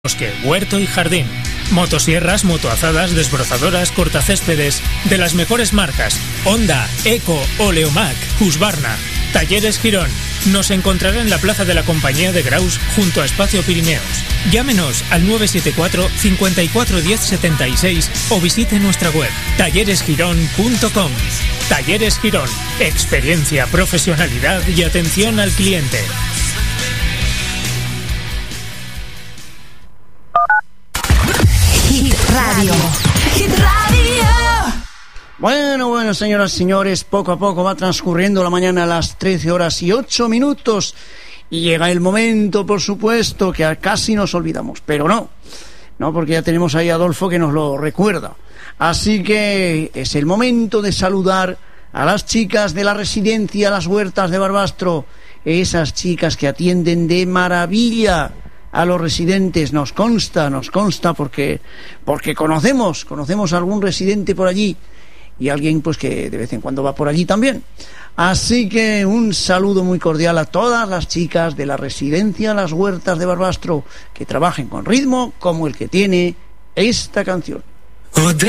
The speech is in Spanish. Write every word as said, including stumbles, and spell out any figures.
Bosque, huerto y jardín. Motosierras, motoazadas, desbrozadoras, cortacéspedes. De las mejores marcas: Honda, Eco, Oleomac, Husqvarna. Talleres Girón. Nos encontrará en la plaza de la Compañía de Graus, junto a Espacio Pirineos. Llámenos al nueve siete cuatro, cinco cuatro uno cero, siete seis o visite nuestra web talleres girón punto com. Talleres Girón. Experiencia, profesionalidad y atención al cliente. Hit Radio. Hit Radio. Bueno, bueno, señoras y señores, poco a poco va transcurriendo la mañana a las trece horas y ocho minutos y llega el momento, por supuesto, que casi nos olvidamos, pero no, no, porque ya tenemos ahí a Adolfo que nos lo recuerda. Así que es el momento de saludar a las chicas de la residencia Las Huertas de Barbastro, esas chicas que atienden de maravilla a los residentes. Nos consta, nos consta porque, porque conocemos, conocemos a algún residente por allí y alguien pues que de vez en cuando va por allí también. Así que un saludo muy cordial a todas las chicas de la residencia Las Huertas de Barbastro que trabajen con ritmo como el que tiene esta canción. Otra